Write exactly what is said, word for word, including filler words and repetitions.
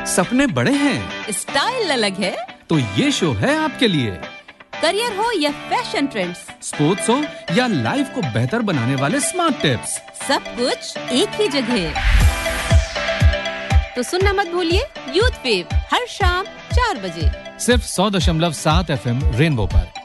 सपने बड़े हैं, स्टाइल अलग है, तो ये शो है आपके लिए। करियर हो या फैशन ट्रेंड्स, स्पोर्ट्स हो या लाइफ को बेहतर बनाने वाले स्मार्ट टिप्स, सब कुछ एक ही जगह। तो सुनना मत भूलिए यूथ वेव हर शाम चार बजे सिर्फ सौ दशमलव सात एफ एम रेनबो पर।